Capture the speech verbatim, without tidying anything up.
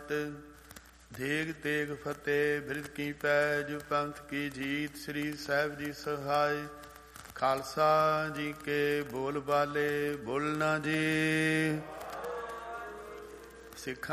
ਮਸਤ। ਦੇਗ ਤੇਗ ਫਤਿਹ ਬਿਰਧ ਕੀ ਪੈਜ ਪੰਥ ਕੀ ਜੀਤ। ਸ੍ਰੀ ਸਾਹਿਬ ਜੀ ਸਹਾਇ ਖਾਲਸਾ ਜੀ ਕੇ ਬੋਲ ਬਾਲੇ ਬੋਲਣਾ ਜੀ। ਸਿੱਖਾਂ